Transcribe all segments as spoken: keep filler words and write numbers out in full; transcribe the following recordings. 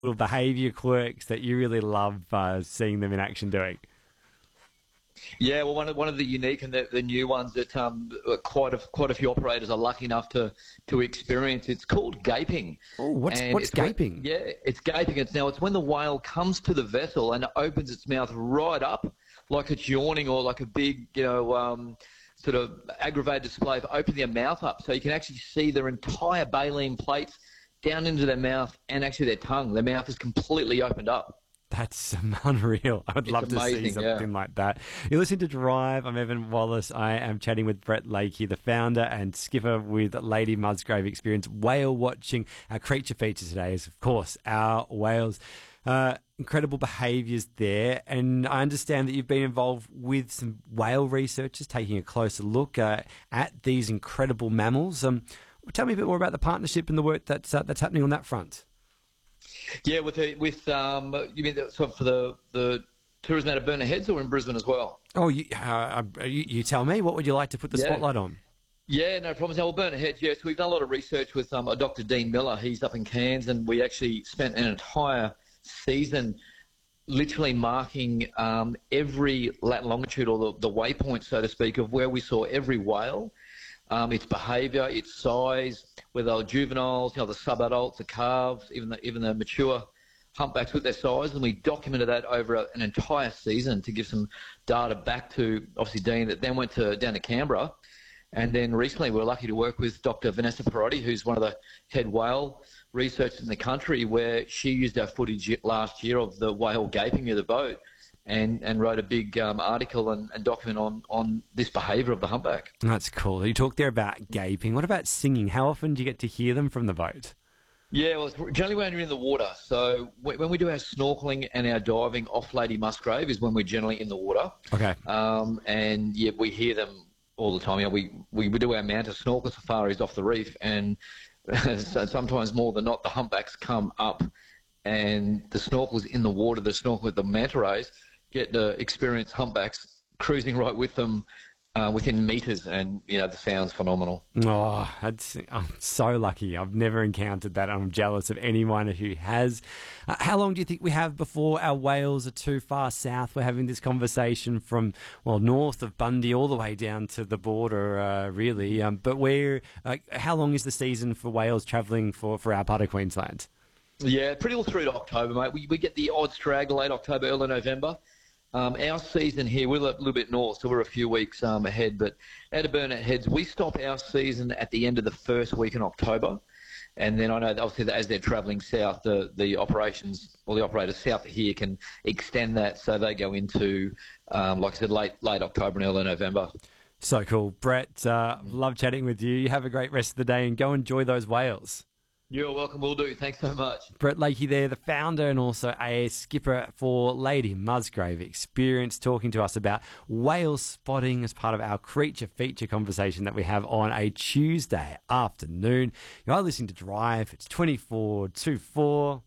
little behaviour quirks that you really love uh, seeing them in action doing? Yeah, well, one of one of the unique and the, the new ones that um, quite a quite a few operators are lucky enough to to experience. It's called gaping. Oh, what's And what's it's when- gaping? yeah, it's gaping. It's now it's when the whale comes to the vessel and it opens its mouth right up, like it's yawning or like a big, you know, um, sort of aggravated display of opening their mouth up, so you can actually see their entire baleen plates down into their mouth and actually their tongue. Their mouth is completely opened up. That's um, unreal. I would It's love to see amazing, something yeah. like that. You're listening to Drive. I'm Evan Wallace. I am chatting with Brett Lakey, the founder and skipper with Lady Musgrave Experience. Whale watching. Our creature feature today is, of course, our whales. Uh, incredible behaviours there. And I understand that you've been involved with some whale researchers taking a closer look uh, at these incredible mammals. Um, tell me a bit more about the partnership and the work that's, uh, that's happening on that front. Yeah, with the, with um, you mean the, sort of for the the tourism out of Burnet Heads or in Brisbane as well? Oh, you, uh, you, you tell me. What would you like to put the Yeah. spotlight on? Yeah, no problems. Now, well, Burnet Heads, yes, we've done a lot of research with um, Doctor Dean Miller. He's up in Cairns, and we actually spent an entire season literally marking um, every lat longitude or the, the waypoint, so to speak, of where we saw every whale, um, its behaviour, its size, whether they were juveniles, you know, the subadults, the calves, even the, even the mature humpbacks with their size, and we documented that over a, an entire season to give some data back to, obviously, Dean, that then went to down to Canberra. And then recently we were lucky to work with Doctor Vanessa Perotti, who's one of the head whale researchers in the country, where she used our footage last year of the whale gaping near the boat and, and wrote a big um, article and, and document on, on this behaviour of the humpback. That's cool. You talked there about gaping. What about singing? How often do you get to hear them from the boat? Yeah, well, it's generally when you're in the water. So wh- when we do our snorkeling and our diving off Lady Musgrave is when we're generally in the water. Okay. Um, and yeah, we hear them all the time. You know, we, we, we do our manta snorkel safaris off the reef, and so sometimes more than not, the humpbacks come up and the snorkels in the water, the snorkel with the manta rays, get to experience humpbacks cruising right with them uh, within metres, and, you know, the sound's phenomenal. Oh, that's, I'm so lucky. I've never encountered that. I'm jealous of anyone who has. Uh, how long do you think we have before our whales are too far south? We're having this conversation from, well, north of Bundy all the way down to the border, uh, really. Um, but where, uh, how long is the season for whales travelling for, for our part of Queensland? Yeah, pretty all through to October, mate. We, we get the odd straggler late October, early November. Um, our season here, we're a little bit north, so we're a few weeks um, ahead. But out of Burnet Heads, we stop our season at the end of the first week in October. And then I know that obviously that as they're travelling south, the, the operations, or the operators south of here can extend that, so they go into, um, like I said, late late October and early November. So cool. Brett, uh, love chatting with you. You have a great rest of the day and go enjoy those whales. You're welcome, will do. Thanks so much. Brett Lakey there, the founder and also a skipper for Lady Musgrave Experience, talking to us about whale spotting as part of our creature feature conversation that we have on a Tuesday afternoon. You are listening to Drive. It's twenty-four to four.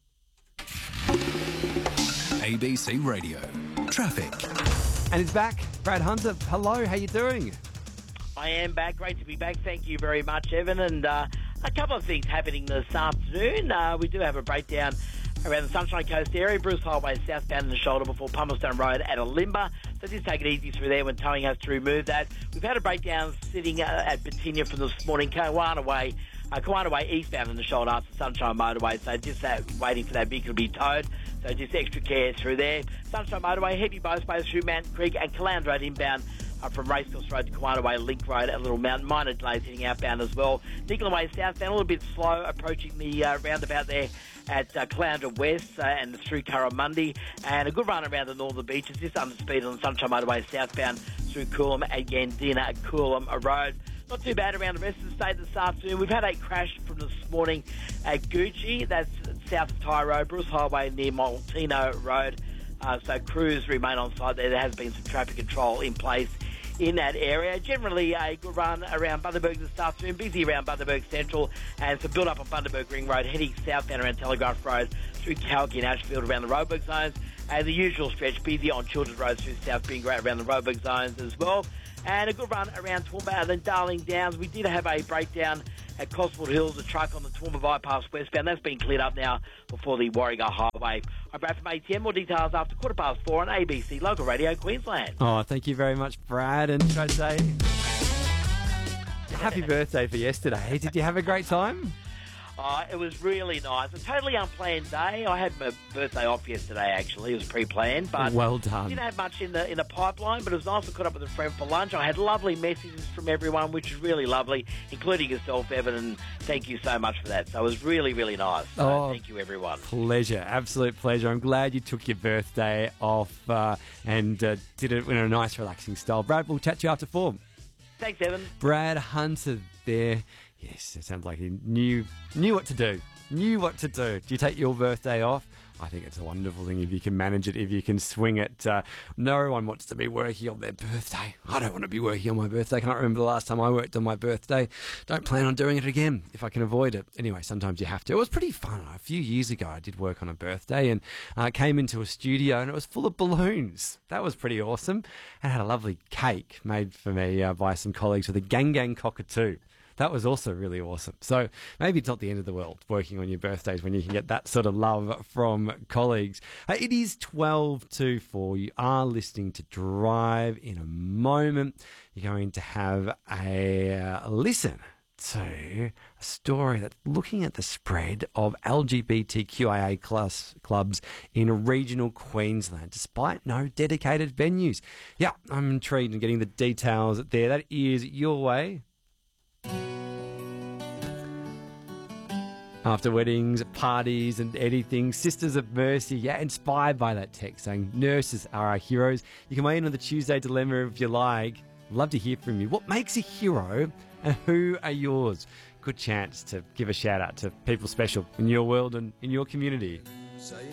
A B C Radio. Traffic. And it's back. Brad Hunter, hello, how you doing? I am back. Great to be back. Thank you very much, Evan. And uh, a couple of things happening this afternoon. Uh, we do have a breakdown around the Sunshine Coast area, Bruce Highway southbound in the shoulder before Pumelstone Road at Alimba. So just take it easy through there when towing has to remove that. We've had a breakdown sitting uh, at Batinia from this morning, Kawana Way, uh, Kawana Way eastbound in the shoulder after Sunshine Motorway. So just uh, waiting for that vehicle to be towed. So just extra care through there. Sunshine Motorway, heavy both ways through Mountain Creek and Caland Road inbound uh, from Racecourse Road to Kawana Way, Link Road at Little Mountain. Minor delays heading outbound as well. Nicola Way southbound, a little bit slow approaching the uh, roundabout there at uh, Caloundra West uh, and through Curramundi, and a good run around the northern beaches, just under speed on the Sunshine Motorway southbound through Coolum and Yandina at Coolum Road. Not too bad around the rest of the state this afternoon. We've had a crash from this morning at Gucci, that's south of Tyre Road, Bruce Highway near Maltino Road, uh, so crews remain on site there. There has been some traffic control in place in that area. Generally a good run around Bundaberg this afternoon, busy around Bundaberg Central, and some build up on Bundaberg Ring Road, heading southbound around Telegraph Road through Calgary and Ashfield around the Roebuck zones, and the usual stretch busy on Children's Road through South Bingara around the Roebuck zones as well. And a good run around Toowoomba and then Darling Downs. We did have a breakdown at Cotswold Hills, a truck on the Toowoomba Bypass westbound. That's been cleared up now before the Warrego Highway. I'm Brad from A T M. More details after quarter past four on A B C Local Radio Queensland. Oh, thank you very much, Brad. And should I say, happy birthday for yesterday. Did you have a great time? Uh, it was really nice. A totally unplanned day. I had my birthday off yesterday, actually. It was pre-planned, but well done. Didn't have much in the in the pipeline, but it was nice to caught up with a friend for lunch. I had lovely messages from everyone, which was really lovely, including yourself, Evan, and thank you so much for that. So it was really, really nice. So oh, thank you, everyone. Pleasure. Absolute pleasure. I'm glad you took your birthday off uh, and uh, did it in a nice, relaxing style. Brad, we'll chat to you after four. Thanks, Evan. Brad Hunter there. Yes, it sounds like he knew knew what to do. Knew what to do. Do you take your birthday off? I think it's a wonderful thing if you can manage it, if you can swing it. Uh, no one wants to be working on their birthday. I don't want to be working on my birthday. I can't remember the last time I worked on my birthday. Don't plan on doing it again if I can avoid it. Anyway, sometimes you have to. It was pretty fun. A few years ago, I did work on a birthday and uh, came into a studio and it was full of balloons. That was pretty awesome. And I had a lovely cake made for me uh, by some colleagues with a Gang Gang cockatoo. That was also really awesome. So maybe it's not the end of the world working on your birthdays when you can get that sort of love from colleagues. Uh, it is twelve to four. You are listening to Drive. In a moment, you're going to have a uh, listen to a story that's looking at the spread of L G B T Q I A plus clubs in regional Queensland, despite no dedicated venues. Yeah, I'm intrigued in getting the details there. That is your way. After weddings, parties and anything, Sisters of Mercy, yeah, inspired by that text saying nurses are our heroes. You can weigh in on the Tuesday Dilemma if you like. I'd love to hear from you. What makes a hero and who are yours? Good chance to give a shout out to people special in your world and in your community. Say